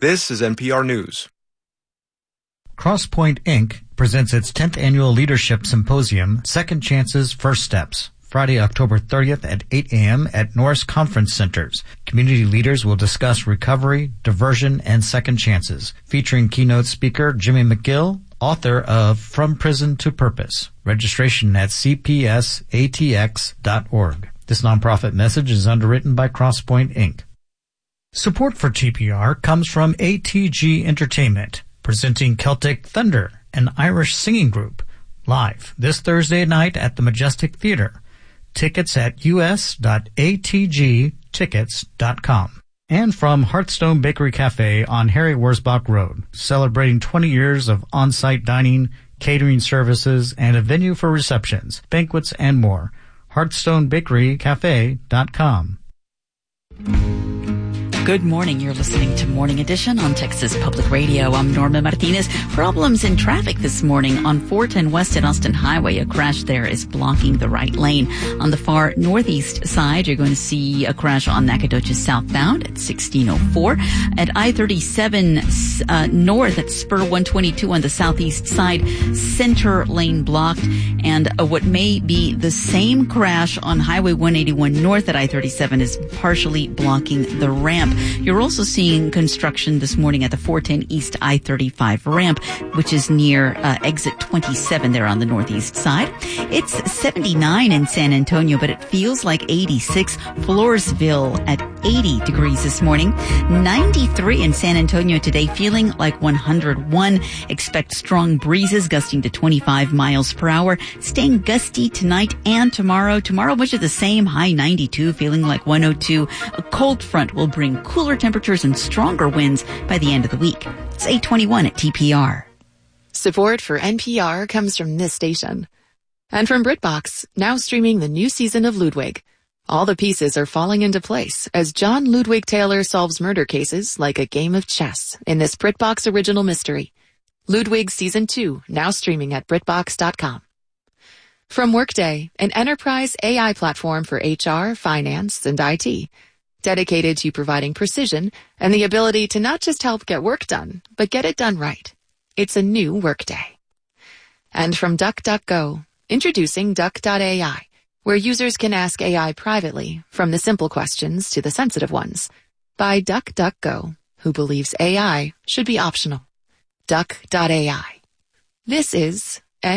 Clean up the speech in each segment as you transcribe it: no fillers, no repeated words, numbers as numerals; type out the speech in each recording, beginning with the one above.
This is NPR News. Crosspoint Inc. presents its 10th Annual Leadership Symposium, Second Chances, First Steps, Friday, October 30th at 8 a.m. at Norris Conference Centers. Community leaders will discuss recovery, diversion, and second chances, featuring keynote speaker Jimmy McGill, author of From Prison to Purpose. Registration at cpsatx.org. This nonprofit message is underwritten by Crosspoint Inc. Support for TPR comes from ATG Entertainment, presenting Celtic Thunder, an Irish singing group, live this Thursday night at the Majestic Theater. Tickets at us.atgtickets.com. And from Hearthstone Bakery Cafe on Harry Wurzbach Road, celebrating 20 years of on-site dining, catering services, and a venue for receptions, banquets, and more. HearthstoneBakeryCafe.com. Good morning. You're listening to Morning Edition on Texas Public Radio. I'm Norma Martinez. Problems in traffic this morning on 410 West at Austin Highway. A crash there is blocking the right lane. On the far northeast side, you're going to see a crash on Nacogdoches southbound at 1604. At I-37 north at Spur 122 on the southeast side, center lane blocked. And what may be the same crash on Highway 181 north at I-37 is partially blocking the ramp. You're also seeing construction this morning at the 410 East I-35 ramp, which is near exit 27 there on the northeast side. It's 79 in San Antonio, but it feels like 86. Floresville at 80 degrees this morning. 93 in San Antonio today, feeling like 101. Expect strong breezes gusting to 25 miles per hour. Staying gusty tonight and tomorrow. Tomorrow, much of the same, high 92, feeling like 102. A cold front will bring cooler temperatures and stronger winds by the end of the week. It's 8:21 at TPR. Support for NPR comes from this station. And from BritBox, now streaming the new season of Ludwig. All the pieces are falling into place as John Ludwig Taylor solves murder cases like a game of chess in this BritBox original mystery. Ludwig Season 2, now streaming at BritBox.com. From Workday, an enterprise AI platform for HR, finance, and IT. Dedicated to providing precision and the ability to not just help get work done, but get it done right. It's a new Workday. And from DuckDuckGo, introducing Duck.ai, where users can ask AI privately, from the simple questions to the sensitive ones, by DuckDuckGo, who believes AI should be optional. Duck.ai. This is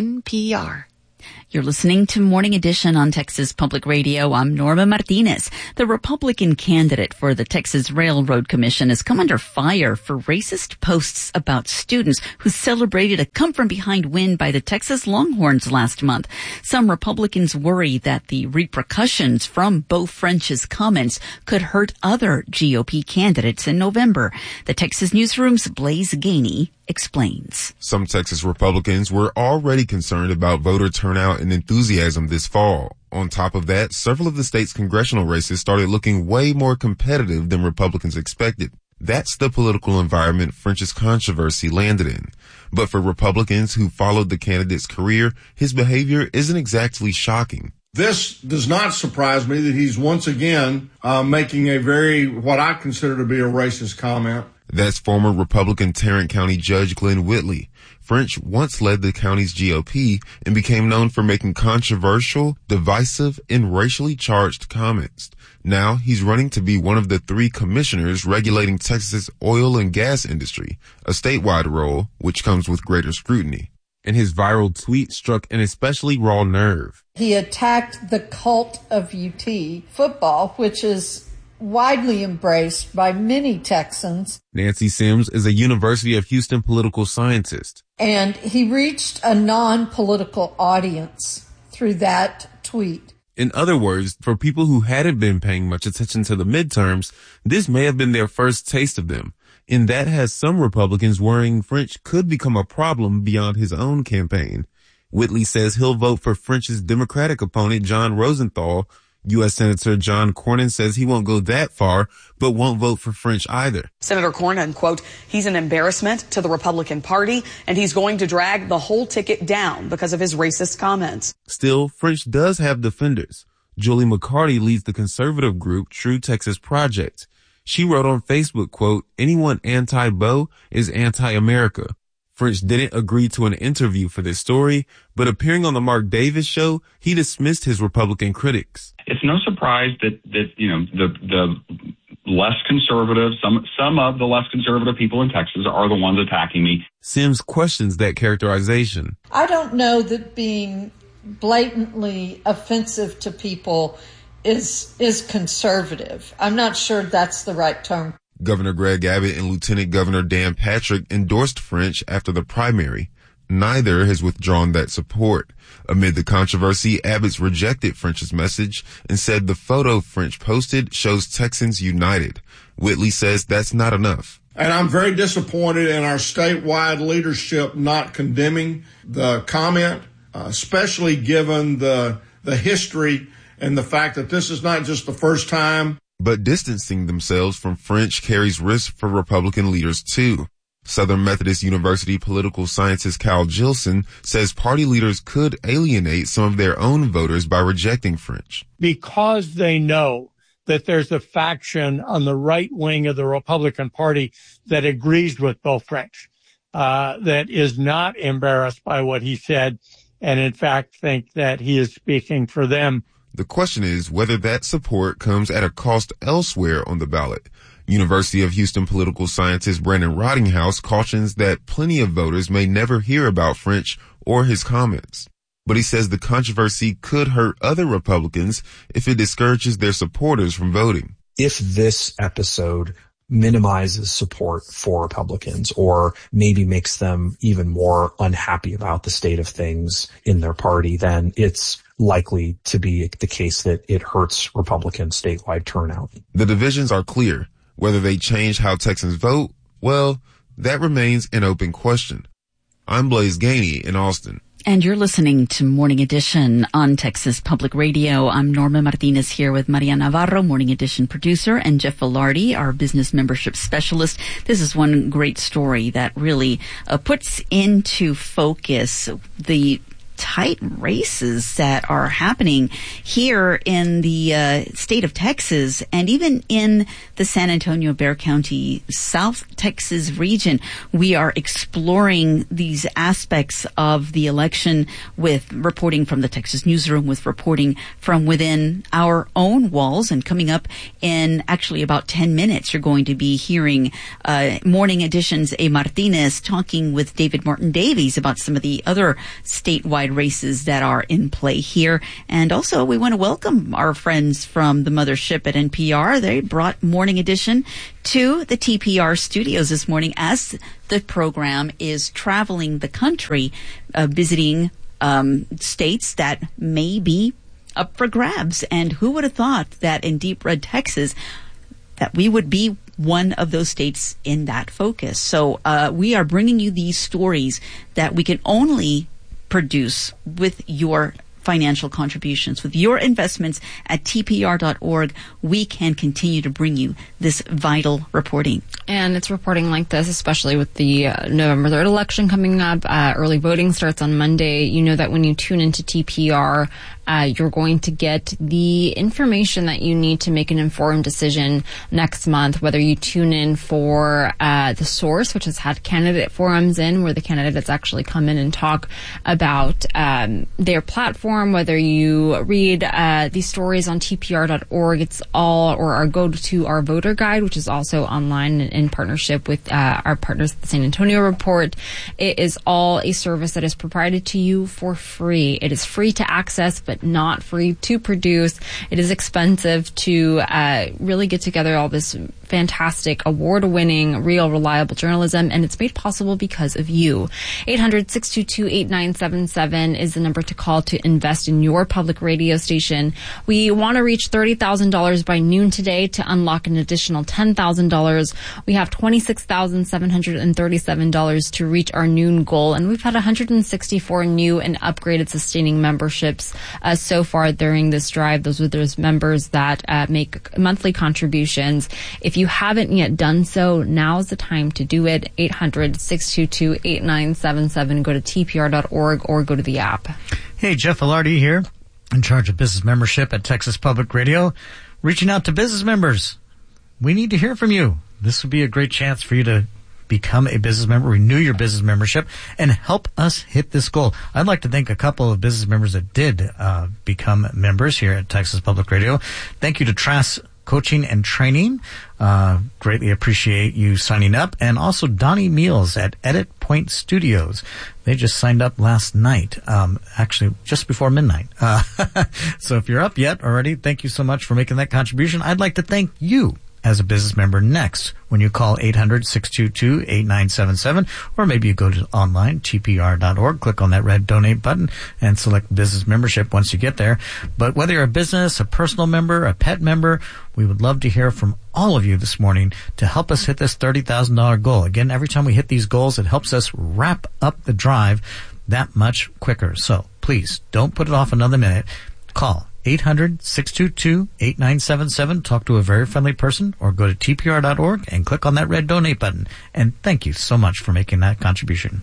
NPR. You're listening to Morning Edition on Texas Public Radio. I'm Norma Martinez. The Republican candidate for the Texas Railroad Commission has come under fire for racist posts about students who celebrated a come-from-behind win by the Texas Longhorns last month. Some Republicans worry that the repercussions from Beau French's comments could hurt other GOP candidates in November. The Texas Newsroom's Blaze Gainey explains. Some Texas Republicans were already concerned about voter turnout and enthusiasm this fall. On top of that, several of the state's congressional races started looking way more competitive than Republicans expected. That's the political environment French's controversy landed in. But for Republicans who followed the candidate's career, his behavior isn't exactly shocking. This does not surprise me that he's once again making a very, what I consider to be a racist comment. That's former Republican Tarrant County Judge Glenn Whitley. French once led the county's GOP and became known for making controversial, divisive, and racially charged comments. Now he's running to be one of the 3 commissioners regulating Texas's oil and gas industry, a statewide role which comes with greater scrutiny. And his viral tweet struck an especially raw nerve. He attacked the cult of UT football, which is widely embraced by many Texans. Nancy Sims is a University of Houston political scientist. And he reached a non-political audience through that tweet. In other words, for people who hadn't been paying much attention to the midterms, this may have been their first taste of them. And that has some Republicans worrying French could become a problem beyond his own campaign. Whitley says he'll vote for French's Democratic opponent, John Rosenthal. U.S. Senator John Cornyn says he won't go that far, but won't vote for French either. Senator Cornyn, quote, he's an embarrassment to the Republican Party, and he's going to drag the whole ticket down because of his racist comments. Still, French does have defenders. Julie McCarty leads the conservative group True Texas Project. She wrote on Facebook, quote, "Anyone anti-Beau is anti-America." French didn't agree to an interview for this story, but appearing on the Mark Davis show, he dismissed his Republican critics. It's no surprise that the less conservative, some of the less conservative people in Texas are the ones attacking me. Sims questions that characterization. I don't know that being blatantly offensive to people is conservative. I'm not sure that's the right term. Governor Greg Abbott and Lieutenant Governor Dan Patrick endorsed French after the primary. Neither has withdrawn that support. Amid the controversy, Abbott's rejected French's message and said the photo French posted shows Texans united. Whitley says that's not enough. And I'm very disappointed in our statewide leadership not condemning the comment, especially given the history and the fact that this is not just the first time. But distancing themselves from French carries risk for Republican leaders, too. Southern Methodist University political scientist Kyle Gilson says party leaders could alienate some of their own voters by rejecting French. Because they know that there's a faction on the right wing of the Republican Party that agrees with Beau French, that is not embarrassed by what he said, and in fact think that he is speaking for them. The question is whether that support comes at a cost elsewhere on the ballot. University of Houston political scientist Brandon Rottinghouse cautions that plenty of voters may never hear about French or his comments. But he says the controversy could hurt other Republicans if it discourages their supporters from voting. If this episode minimizes support for Republicans or maybe makes them even more unhappy about the state of things in their party, then it's likely to be the case that it hurts Republican statewide turnout. The divisions are clear. Whether they change how Texans vote, well, that remains an open question. I'm Blaise Gainey in Austin. And you're listening to Morning Edition on Texas Public Radio. I'm Norma Martinez here with Maria Navarro, Morning Edition producer, and Jeff Velarde, our business membership specialist. This is one great story that really puts into focus the tight races that are happening here in the state of Texas and even in the San Antonio, Bexar County, South Texas region. We are exploring these aspects of the election with reporting from the Texas Newsroom, with reporting from within our own walls. And coming up in actually about 10 minutes, you're going to be hearing Morning Edition's A. Martinez talking with David Martin Davies about some of the other statewide races that are in play here. And also, we want to welcome our friends from the mothership at NPR. They brought Morning Edition to the TPR studios this morning as the program is traveling the country, visiting states that may be up for grabs. And who would have thought that in deep red Texas that we would be one of those states in that focus. So we are bringing you these stories that we can only produce with your financial contributions. With your investments at TPR.org, we can continue to bring you this vital reporting. And it's reporting like this, especially with the November 3rd election coming up. Early voting starts on Monday. You know that when you tune into TPR, you're going to get the information that you need to make an informed decision next month, whether you tune in for The Source, which has had candidate forums in where the candidates actually come in and talk about their platform, whether you read these stories on TPR.org, it's all, or go to our voter guide, which is also online in partnership with our partners at the San Antonio Report. It is all a service that is provided to you for free. It is free to access, but not free to produce. It is expensive to really get together all this fantastic, award-winning, real, reliable journalism, and it's made possible because of you. 800-622-8977 is the number to call to invest in your public radio station. We want to reach $30,000 by noon today to unlock an additional $10,000. We have $26,737 to reach our noon goal, and we've had 164 new and upgraded sustaining memberships so far during this drive. Those are those members that make monthly contributions. If you haven't yet done so, now's the time to do it. 800-622-8977. Go to TPR.org or go to the app. Hey, Jeff Velarde here, in charge of business membership at Texas Public Radio, reaching out to business members. we need to hear from you. This would be a great chance for you to become a business member, renew your business membership, and help us hit this goal. I'd like to thank a couple of business members that did become members here at Texas Public Radio. Thank you to Trass Coaching and Training. Greatly appreciate you signing up. And also Donnie Meals at Edit Point Studios. They just signed up last night, actually just before midnight. So if you're up yet already, thank you so much for making that contribution. I'd like to thank you as a business member next when you call 800-622-8977, or maybe you go to online, tpr.org, click on that red donate button and select business membership once you get there. But whether you're a business, a personal member, a pet member, we would love to hear from all of you this morning to help us hit this $30,000 goal. Again, every time we hit these goals, it helps us wrap up the drive that much quicker. So please don't put it off another minute. Call 800-622-8977. Talk to a very friendly person, or go to tpr.org and click on that red donate button. And thank you so much for making that contribution.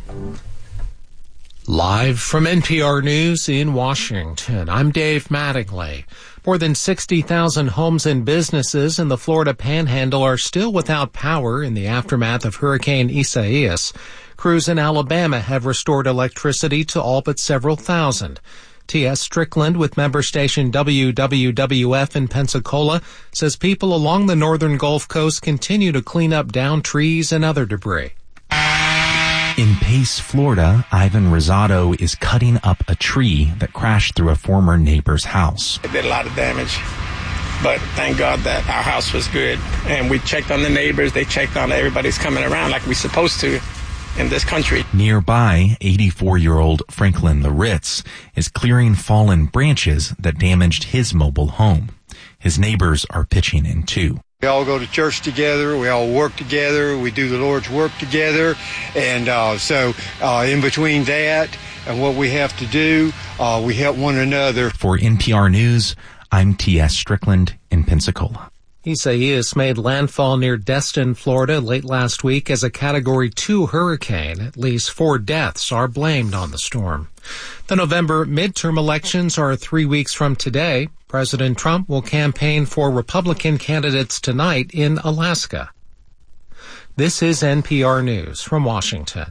Live from NPR News in Washington, I'm Dave Mattingly. More than 60,000 homes and businesses in the Florida Panhandle are still without power in the aftermath of Hurricane Isaias. Crews in Alabama have restored electricity to all but several thousand. T.S. Strickland with member station WWWF in Pensacola says people along the northern Gulf Coast continue to clean up downed trees and other debris. In Pace, Florida, Ivan Rosado is cutting up a tree that crashed through a former neighbor's house. It did a lot of damage, but thank God that our house was good. And we checked on the neighbors. They checked on everybody's coming around like we're supposed to in this country. Nearby, 84-year-old Franklin Laritz is clearing fallen branches that damaged his mobile home. His neighbors are pitching in too. We all go to church together. We all work together. We do the Lord's work together. And so in between that and what we have to do, we help one another. For NPR News, I'm T.S. Strickland in Pensacola. Isaias made landfall near Destin, Florida late last week as a Category 2 hurricane. At least 4 deaths are blamed on the storm. The November midterm elections are 3 weeks from today. President Trump will campaign for Republican candidates tonight in Alaska. This is NPR News from Washington.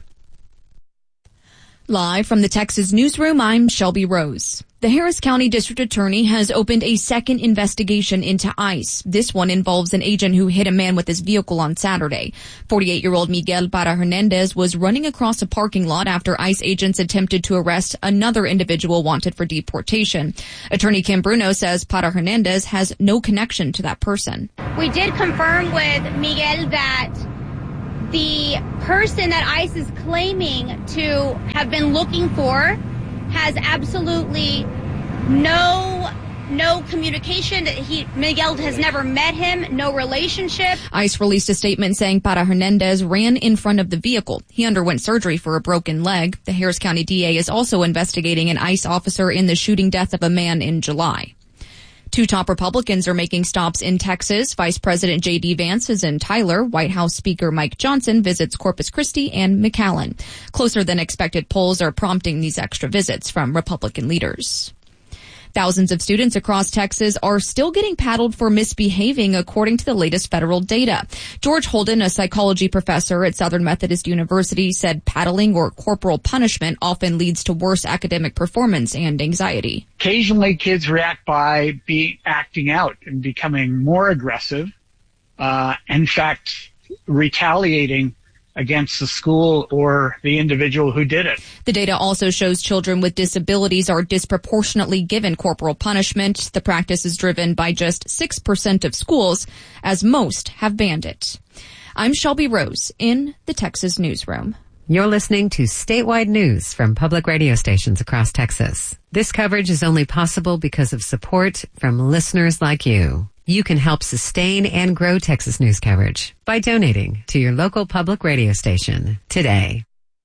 Live from the Texas Newsroom, I'm Shelby Rose. The Harris County District Attorney has opened a second investigation into ICE. This one involves an agent who hit a man with his vehicle on Saturday. 48-year-old Miguel Parra Hernandez was running across a parking lot after ICE agents attempted to arrest another individual wanted for deportation. Attorney Kim Bruno says Parra Hernandez has no connection to that person. We did confirm with Miguel that the person that ICE is claiming to have been looking for has absolutely no communication. Miguel has never met him, no relationship. ICE released a statement saying Parra Hernandez ran in front of the vehicle. He underwent surgery for a broken leg. The Harris County DA is also investigating an ICE officer in the shooting death of a man in July. 2 top Republicans are making stops in Texas. Vice President J.D. Vance is in Tyler. White House Speaker Mike Johnson visits Corpus Christi and McAllen. Closer than expected polls are prompting these extra visits from Republican leaders. Thousands of students across Texas are still getting paddled for misbehaving, according to the latest federal data. George Holden, a psychology professor at Southern Methodist University, said paddling or corporal punishment often leads to worse academic performance and anxiety. Occasionally, kids react by acting out and becoming more aggressive, in fact, retaliating against the school or the individual who did it. The data also shows children with disabilities are disproportionately given corporal punishment. The practice is driven by just 6% of schools, as most have banned it. I'm Shelby Rose in the Texas Newsroom. You're listening to statewide news from public radio stations across Texas. This coverage is only possible because of support from listeners like you. You can help sustain and grow Texas news coverage by donating to your local public radio station today.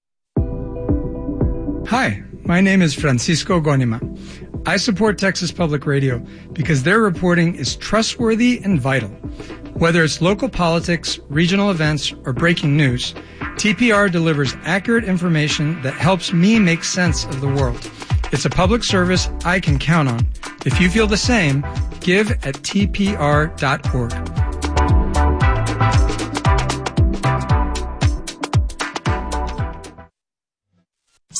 Hi, my name is Francisco Gonima. I support Texas Public Radio because their reporting is trustworthy and vital. Whether it's local politics, regional events, or breaking news, TPR delivers accurate information that helps me make sense of the world. It's a public service I can count on. If you feel the same, give at tpr.org.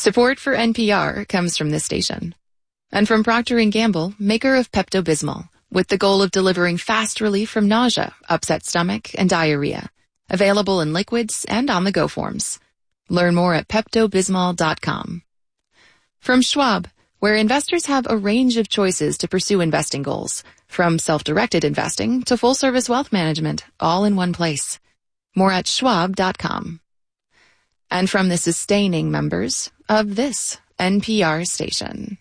Support for NPR comes from this station. And from Procter & Gamble, maker of Pepto-Bismol, with the goal of delivering fast relief from nausea, upset stomach, and diarrhea. Available in liquids and on-the-go forms. Learn more at PeptoBismol.com. From Schwab, where investors have a range of choices to pursue investing goals, from self-directed investing to full-service wealth management, all in one place. More at Schwab.com. And from the sustaining members of this NPR station.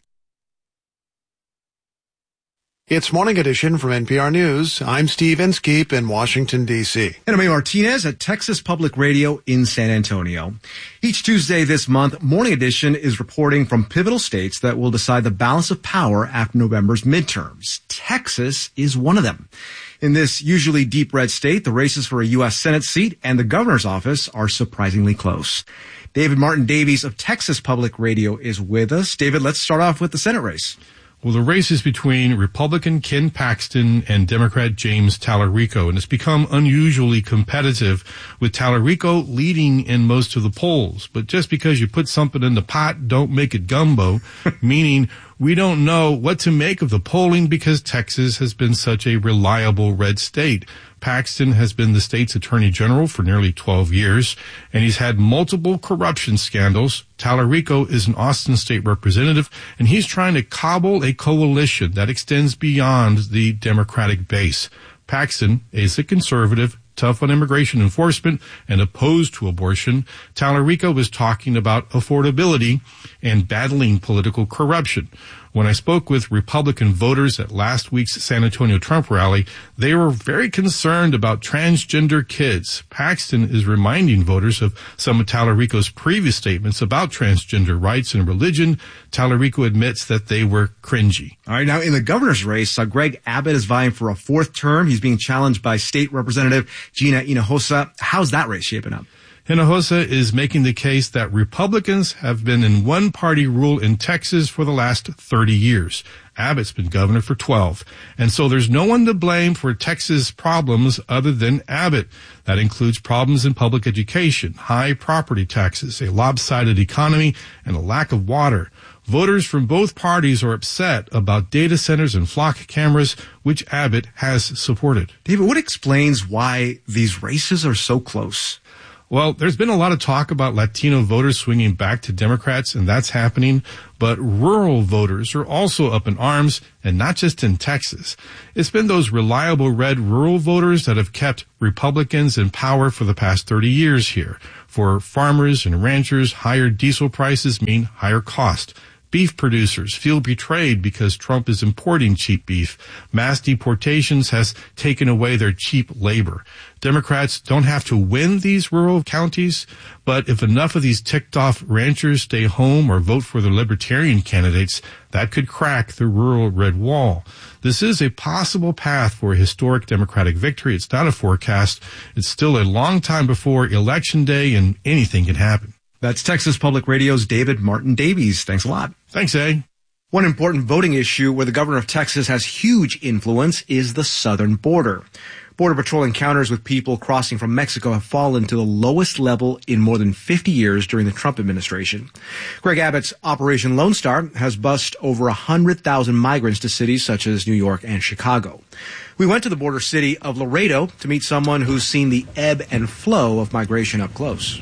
It's Morning Edition from NPR News. I'm Steve Inskeep in Washington, D.C. And I'm Martinez at Texas Public Radio in San Antonio. Each Tuesday this month, Morning Edition is reporting from pivotal states that will decide the balance of power after November's midterms. Texas is one of them. In this usually deep red state, the races for a U.S. Senate seat and the governor's office are surprisingly close. David Martin Davies of Texas Public Radio is with us. David, let's start off with the Senate race. Well, the race is between Republican Ken Paxton and Democrat James Talarico, and it's become unusually competitive, with Talarico leading in most of the polls. But just because you put something in the pot, don't make it gumbo, meaning we don't know what to make of the polling because Texas has been such a reliable red state. Paxton has been the state's attorney general for nearly 12 years, and he's had multiple corruption scandals. Talarico is an Austin state representative, and he's trying to cobble a coalition that extends beyond the Democratic base. Paxton is a conservative, tough on immigration enforcement, and opposed to abortion. Talarico was talking about affordability and battling political corruption. When I spoke with Republican voters at last week's San Antonio Trump rally, they were very concerned about transgender kids. Paxton is reminding voters of some of Talarico's previous statements about transgender rights and religion. Talarico admits that they were cringy. All right, now in the governor's race, Greg Abbott is vying for a fourth term. He's being challenged by State Representative Gina Hinojosa. How's that race shaping up? Hinojosa is making the case that Republicans have been in one-party rule in Texas for the last 30 years. Abbott's been governor for 12. And so there's no one to blame for Texas problems other than Abbott. That includes problems in public education, high property taxes, a lopsided economy, and a lack of water. Voters from both parties are upset about data centers and flock cameras, which Abbott has supported. David, what explains why these races are so close? Well, there's been a lot of talk about Latino voters swinging back to Democrats, and that's happening. But rural voters are also up in arms, and not just in Texas. It's been those reliable red rural voters that have kept Republicans in power for the past 30 years here. For farmers and ranchers, higher diesel prices mean higher cost. Beef producers feel betrayed because Trump is importing cheap beef. Mass deportations has taken away their cheap labor. Democrats don't have to win these rural counties, but if enough of these ticked-off ranchers stay home or vote for the libertarian candidates, that could crack the rural red wall. This is a possible path for a historic Democratic victory. It's not a forecast. It's still a long time before Election Day, and anything can happen. That's Texas Public Radio's David Martin Davies. Thanks a lot. Thanks, A. One important voting issue where the governor of Texas has huge influence is the southern border. Border Patrol encounters with people crossing from Mexico have fallen to the lowest level in more than 50 years during the Trump administration. Greg Abbott's Operation Lone Star has bused over 100,000 migrants to cities such as New York and Chicago. We went to the border city of Laredo to meet someone who's seen the ebb and flow of migration up close.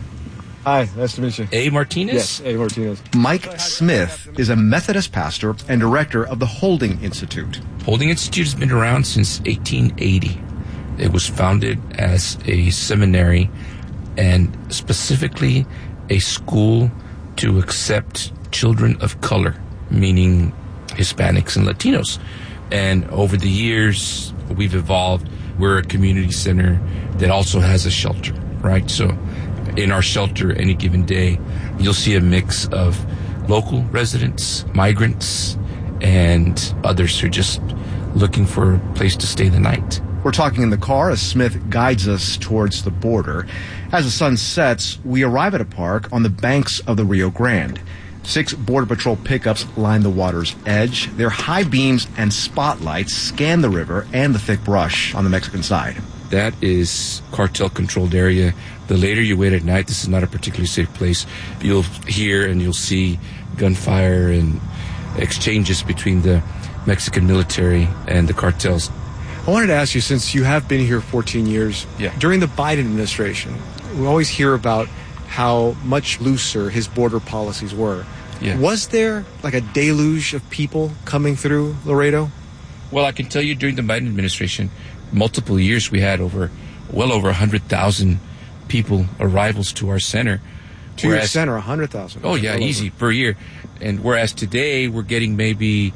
Hi, nice to meet you. A. Martinez? Yes, A. Martinez. Mike Smith is a Methodist pastor and director of the Holding Institute. Holding Institute has been around since 1880. It was founded as a seminary and specifically a school to accept children of color, meaning Hispanics and Latinos. And over the years, we've evolved. We're a community center that also has a shelter, right? So in our shelter, any given day, you'll see a mix of local residents, migrants, and others who are just looking for a place to stay the night. We're talking in the car as Smith guides us towards the border. As the sun sets, we arrive at a park on the banks of the Rio Grande. 6 Border Patrol pickups line the water's edge. Their high beams and spotlights scan the river and the thick brush on the Mexican side. that is cartel-controlled area. The later you wait at night, this is not a particularly safe place. You'll hear and you'll see gunfire and exchanges between the Mexican military and the cartels. I wanted to ask you, since you have been here 14 years, during the Biden administration, we always hear about how much looser his border policies were. Yeah. Was there like a deluge of people coming through Laredo? Well, I can tell you during the Biden administration, multiple years we had well over 100,000 people, arrivals to our center. To your center, 100,000? Oh, yeah, easy, per year. And whereas today we're getting maybe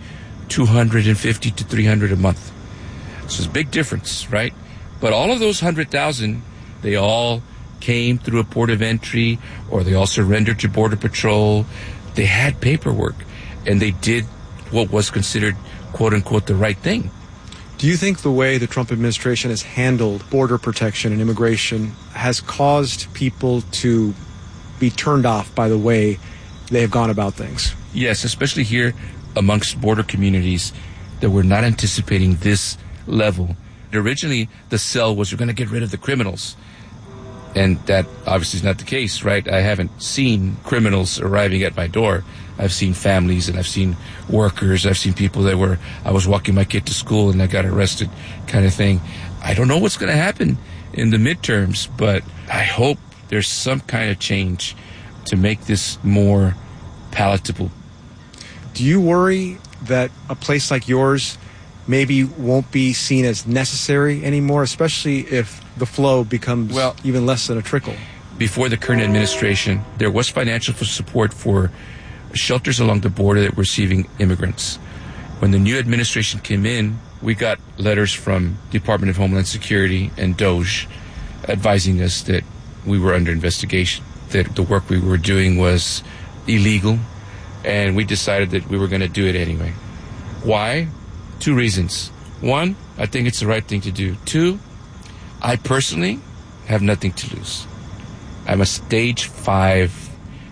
250 to 300 a month. So it's a big difference, right? But all of those 100,000, they all came through a port of entry, or they all surrendered to Border Patrol. They had paperwork, and they did what was considered, quote-unquote, the right thing. Do you think the way the Trump administration has handled border protection and immigration has caused people to be turned off by the way they have gone about things? Yes, especially here amongst border communities that were not anticipating this level. Originally, the sell was we're going to get rid of the criminals. And that obviously is not the case, right? I haven't seen criminals arriving at my door. I've seen families and I've seen workers. I've seen people I was walking my kid to school and I got arrested kind of thing. I don't know what's going to happen in the midterms, but I hope there's some kind of change to make this more palatable. Do you worry that a place like yours maybe won't be seen as necessary anymore, especially if the flow becomes even less than a trickle? Before the current administration, there was financial support for shelters along the border that were receiving immigrants. When the new administration came in, we got letters from Department of Homeland Security and DOJ advising us that we were under investigation, that the work we were doing was illegal, and we decided that we were going to do it anyway. Why? 2 reasons. 1, I think it's the right thing to do. 2, I personally have nothing to lose. I'm a stage 5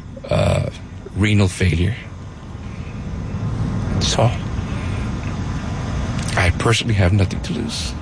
renal failure. So, I personally have nothing to lose.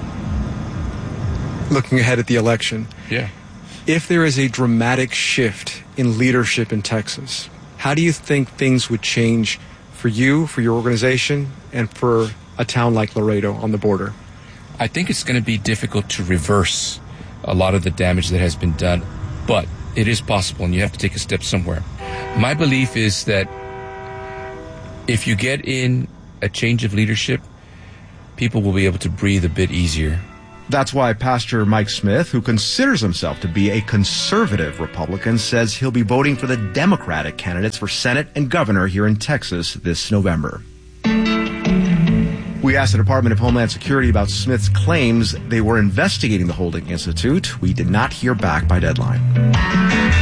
Looking ahead at the election. Yeah. If there is a dramatic shift in leadership in Texas, how do you think things would change for you, for your organization, and for a town like Laredo on the border? I think it's going to be difficult to reverse a lot of the damage that has been done, but it is possible, and you have to take a step somewhere. My belief is that if you get in a change of leadership, people will be able to breathe a bit easier. That's why Pastor Mike Smith, who considers himself to be a conservative Republican, says he'll be voting for the Democratic candidates for Senate and governor here in Texas this November. We asked the Department of Homeland Security about Smith's claims they were investigating the Holding Institute. We did not hear back by deadline.